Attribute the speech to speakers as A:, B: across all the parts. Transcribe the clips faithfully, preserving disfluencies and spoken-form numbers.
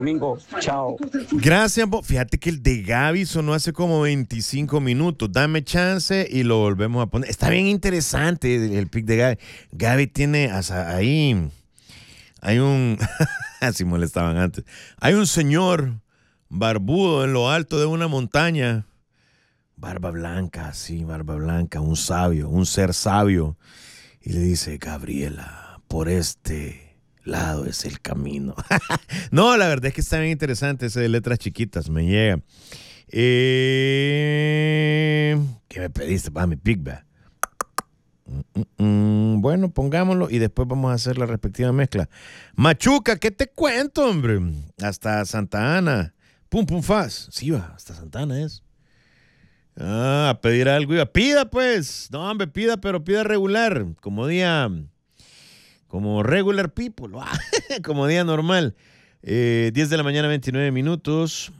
A: Domingo, chao.
B: Gracias, Bo. Fíjate que el de Gaby sonó hace como veinticinco minutos. Dame chance y lo volvemos a poner. Está bien interesante el, el pick de Gaby. Gaby tiene hasta ahí. Hay un. Así molestaban antes. Hay un señor barbudo en lo alto de una montaña. Barba blanca, sí, barba blanca. Un sabio, un ser sabio. Y le dice: Gabriela, por este lado es el camino. No, la verdad es que está bien interesante ese de letras chiquitas, me llega. Eh, ¿Qué me pediste? Ah, mi pick, ¿va? Mm, mm, bueno, pongámoslo y después vamos a hacer la respectiva mezcla. Machuca, ¿qué te cuento, hombre? Hasta Santa Ana. Pum, pum, faz. Sí, va, hasta Santa Ana es. Ah, a pedir algo iba. Pida, pues. No, hombre, pida, pero pida regular. Como día... Como regular people, como día normal. Eh, diez de la mañana, veintinueve minutos.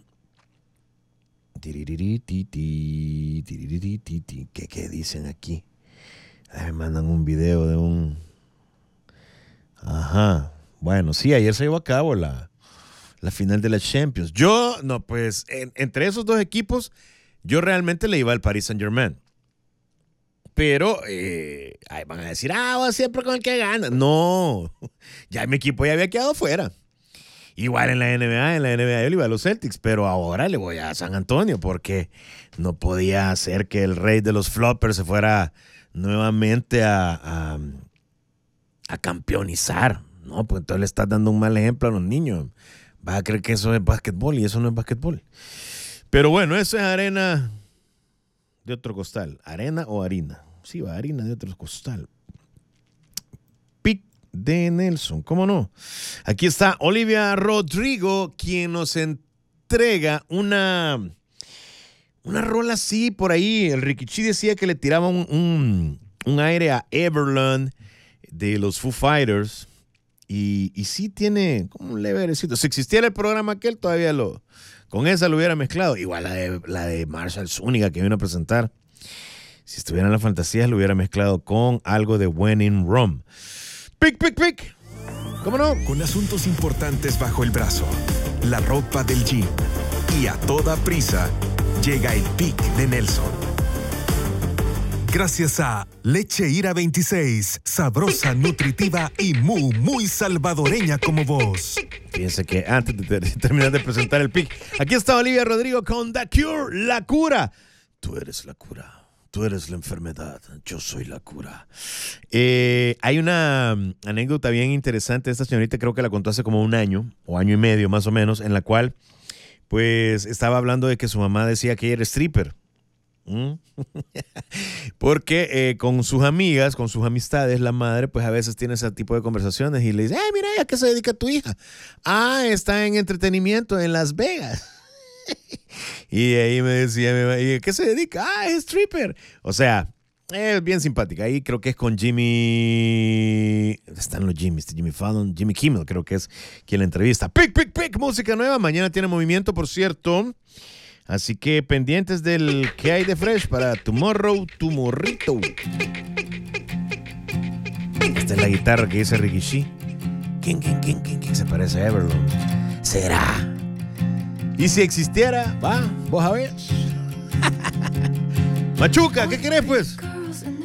B: ¿Qué, qué dicen aquí? Ay, me mandan un video de un... Ajá. Bueno, sí, ayer se llevó a cabo la, la final de la Champions. Yo, no, pues, en, entre esos dos equipos, yo realmente le iba al Paris Saint-Germain. Pero eh, ahí van a decir, ah, vos siempre con el que gana. No, ya mi equipo ya había quedado fuera. Igual en la N B A, en la N B A yo le iba a los Celtics, pero ahora le voy a San Antonio porque no podía hacer que el rey de los floppers se fuera nuevamente a, a, a campeonizar. No, pues entonces le estás dando un mal ejemplo a los niños. Vas a creer que eso es básquetbol y eso no es básquetbol. Pero bueno, eso es arena de otro costal. ¿Arena o harina? Sí, va, harina de otro costal. Pick de Nelson, ¿cómo no? Aquí está Olivia Rodrigo, quien nos entrega una, una rola así por ahí. El Rikichi decía que le tiraba un, un, un aire a Everland de los Foo Fighters. Y, y sí tiene como un leve airecito. Si existiera el programa aquel, todavía lo... Con esa lo hubiera mezclado. Igual la de, la de Marshall Zúñiga que vino a presentar. Si estuviera en la fantasía, lo hubiera mezclado con algo de When in Rome. ¡Pic, pic, pic! ¿Cómo no?
C: Con asuntos importantes bajo el brazo, la ropa del gym y a toda prisa, llega el pick de Nelson. Gracias a Leche Ira veintiséis, sabrosa, nutritiva y muy, muy salvadoreña como vos.
B: Fíjense que antes de ter- terminar de presentar el pick, aquí está Olivia Rodrigo con The Cure, la cura. Tú eres la cura, tú eres la enfermedad, yo soy la cura. Eh, hay una um, anécdota bien interesante de esta señorita, creo que la contó hace como un año, o año y medio más o menos, en la cual pues estaba hablando de que su mamá decía que ella era stripper. ¿Mm? Porque eh, con sus amigas, con sus amistades, la madre pues a veces tiene ese tipo de conversaciones y le dice: ay, mira, ¿a qué se dedica tu hija? Ah, está en entretenimiento en Las Vegas. Y ahí me decía, ¿y a qué se dedica? Ah, es stripper. O sea, es bien simpática. Ahí creo que es con Jimmy... Están los Jimmys, Jimmy Fallon, Jimmy Kimmel creo que es quien la entrevista. Pic, pic, pic, música nueva. Mañana tiene movimiento, por cierto. Así que pendientes del que hay de fresh para Tomorrow, tu morrito. Esta es la guitarra que dice Rikichi. ¿Quién, quién, quién, quién, quién se parece a Everlong? ¿Será? Y si existiera, va, vos a ver. Machuca, ¿qué querés pues?